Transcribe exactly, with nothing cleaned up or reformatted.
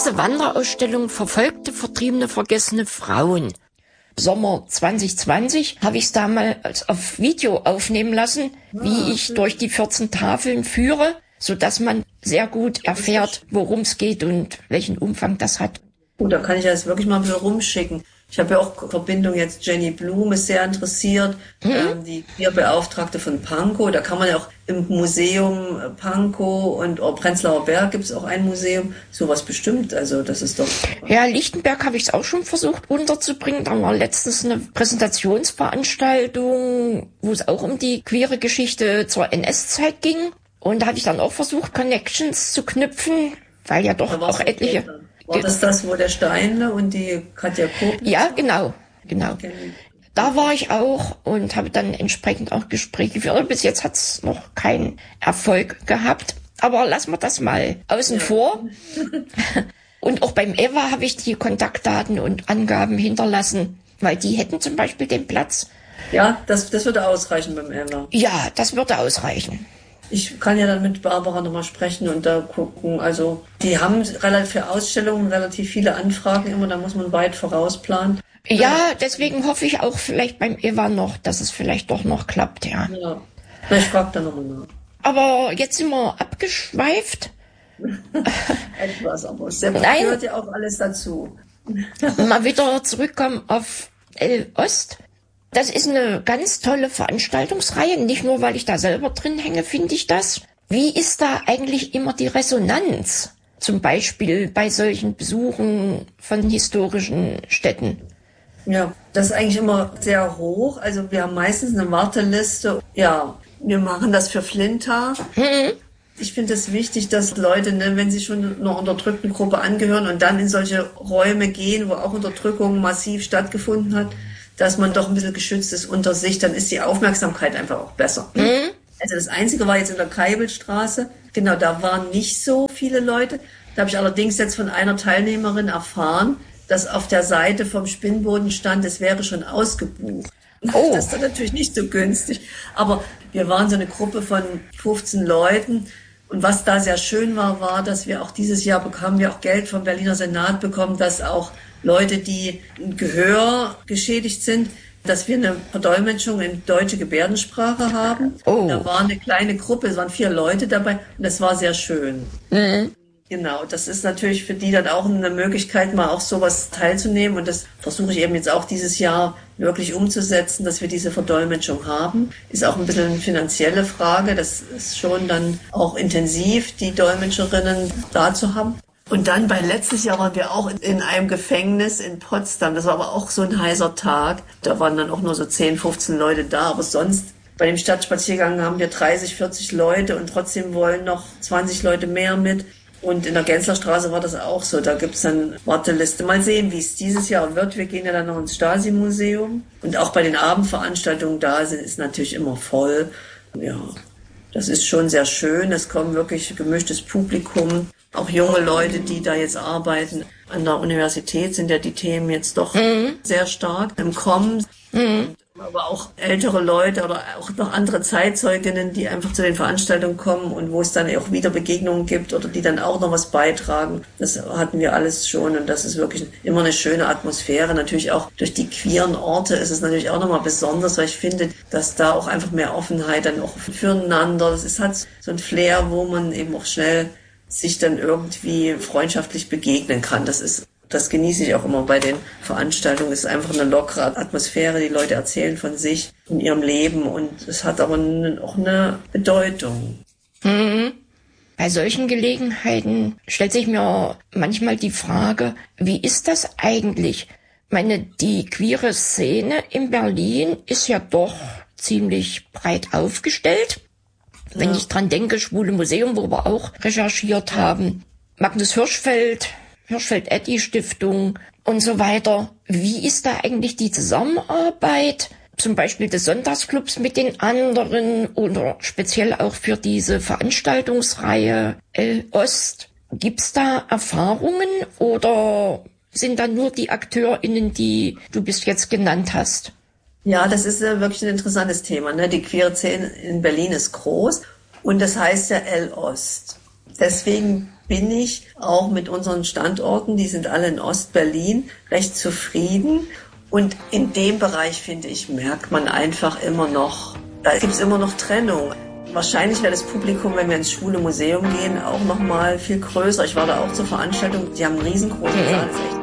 diese Wanderausstellung Verfolgte, Vertriebene, Vergessene Frauen. Sommer zwanzig zwanzig habe ich es damals auf Video aufnehmen lassen, wie ich durch die vierzehn Tafeln führe, sodass man sehr gut erfährt, worum es geht und welchen Umfang das hat. Gut, da kann ich das wirklich mal ein bisschen rumschicken. Ich habe ja auch Verbindung jetzt, Jenny Blum ist sehr interessiert, mhm. ähm, die Queerbeauftragte von Pankow. Da kann man ja auch im Museum Pankow und oh, Prenzlauer Berg gibt es auch ein Museum, sowas bestimmt. Also das ist doch... Ja, Lichtenberg habe ich es auch schon versucht unterzubringen. Da war letztens eine Präsentationsveranstaltung, wo es auch um die queere Geschichte zur N S-Zeit ging. Und da hatte ich dann auch versucht, Connections zu knüpfen, weil ja doch auch etliche... Später. War das das, wo der Steinle und die Katja Kopp? Ja, genau, genau. Da war ich auch und habe dann entsprechend auch Gespräche geführt. Bis jetzt hat es noch keinen Erfolg gehabt. Aber lassen wir das mal außen ja. vor. Und auch beim Eva habe ich die Kontaktdaten und Angaben hinterlassen, weil die hätten zum Beispiel den Platz. Ja, das, das würde ausreichen beim Eva. Ja, das würde ausreichen. Ich kann ja dann mit Barbara nochmal sprechen und da gucken. Also die haben relativ für Ausstellungen relativ viele Anfragen immer, da muss man weit vorausplanen. Ja, deswegen hoffe ich auch vielleicht beim Eva noch, dass es vielleicht doch noch klappt, ja. Ja, ich frage da nochmal nach. Aber jetzt sind wir abgeschweift. Etwas, aber es gehört ja auch alles dazu. Mal wieder zurückkommen auf L-Ost. Das ist eine ganz tolle Veranstaltungsreihe, nicht nur, weil ich da selber drin hänge, finde ich das. Wie ist da eigentlich immer die Resonanz? Zum Beispiel bei solchen Besuchen von historischen Städten. Ja, das ist eigentlich immer sehr hoch. Also wir haben meistens eine Warteliste. Ja, wir machen das für Flinta. Mhm. Ich finde es wichtig, dass Leute, ne, wenn sie schon einer unterdrückten Gruppe angehören und dann in solche Räume gehen, wo auch Unterdrückung massiv stattgefunden hat, dass man doch ein bisschen geschützt ist unter sich, dann ist die Aufmerksamkeit einfach auch besser. Mhm. Also das Einzige war jetzt in der Keibelstraße. Genau, da waren nicht so viele Leute. Da habe ich allerdings jetzt von einer Teilnehmerin erfahren, dass auf der Seite vom Spinnboden stand, es wäre schon ausgebucht. Oh. Das ist dann natürlich nicht so günstig. Aber wir waren so eine Gruppe von fünfzehn Leuten. Und was da sehr schön war, war, dass wir auch dieses Jahr bekamen wir auch Geld vom Berliner Senat bekommen, dass auch Leute, die ein Gehör geschädigt sind, dass wir eine Verdolmetschung in deutsche Gebärdensprache haben. Oh. Da war eine kleine Gruppe, es waren vier Leute dabei und das war sehr schön. Mhm. Genau, das ist natürlich für die dann auch eine Möglichkeit, mal auch sowas teilzunehmen und das versuche ich eben jetzt auch dieses Jahr wirklich umzusetzen, dass wir diese Verdolmetschung haben. Ist auch ein bisschen eine finanzielle Frage, das ist schon dann auch intensiv, die Dolmetscherinnen da zu haben. Und dann bei letztes Jahr waren wir auch in einem Gefängnis in Potsdam. Das war aber auch so ein heißer Tag. Da waren dann auch nur so zehn, fünfzehn Leute da. Aber sonst bei dem Stadtspaziergang haben wir dreißig, vierzig Leute und trotzdem wollen noch zwanzig Leute mehr mit. Und in der Genslerstraße war das auch so. Da gibt's dann Warteliste. Mal sehen, wie es dieses Jahr wird. Wir gehen ja dann noch ins Stasi-Museum. Und auch bei den Abendveranstaltungen da sind, ist natürlich immer voll. Ja, das ist schon sehr schön. Es kommen wirklich gemischtes Publikum. Auch junge Leute, die da jetzt arbeiten an der Universität, sind ja die Themen jetzt doch mhm. sehr stark im Kommen. Mhm. Aber auch ältere Leute oder auch noch andere Zeitzeuginnen, die einfach zu den Veranstaltungen kommen und wo es dann auch wieder Begegnungen gibt oder die dann auch noch was beitragen. Das hatten wir alles schon und das ist wirklich immer eine schöne Atmosphäre. Natürlich auch durch die queeren Orte ist es natürlich auch nochmal besonders, weil ich finde, dass da auch einfach mehr Offenheit dann auch füreinander. Das ist halt so ein Flair, wo man eben auch schnell sich dann irgendwie freundschaftlich begegnen kann. Das ist, das genieße ich auch immer bei den Veranstaltungen. Es ist einfach eine lockere Atmosphäre. Die Leute erzählen von sich, von ihrem Leben und es hat aber auch eine Bedeutung. Mhm. Bei solchen Gelegenheiten stellt sich mir manchmal die Frage, wie ist das eigentlich? Ich meine, die queere Szene in Berlin ist ja doch ziemlich breit aufgestellt. Wenn ja. ich dran denke, Schwule Museum, wo wir auch recherchiert haben, Magnus Hirschfeld, Hirschfeld-Eddy-Stiftung und so weiter. Wie ist da eigentlich die Zusammenarbeit, zum Beispiel des Sonntagsclubs mit den anderen oder speziell auch für diese Veranstaltungsreihe L-Ost? Gibt's da Erfahrungen oder sind da nur die AkteurInnen, die du bis jetzt genannt hast? Ja, das ist äh, wirklich ein interessantes Thema. Ne? Die queere Szene in Berlin ist groß und das heißt ja L-Ost. Deswegen bin ich auch mit unseren Standorten, die sind alle in Ostberlin, recht zufrieden. Und in dem Bereich, finde ich, merkt man einfach immer noch, da gibt es immer noch Trennung. Wahrscheinlich wäre das Publikum, wenn wir ins Schwule Museum gehen, auch noch mal viel größer. Ich war da auch zur Veranstaltung, die haben einen riesengroßen Saal, das ist echt